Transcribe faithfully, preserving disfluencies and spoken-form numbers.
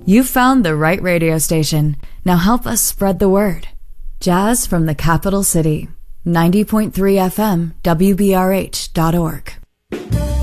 You found the right radio station. Now help us spread the word. Jazz from the capital city. ninety point three F M, W B R H dot org.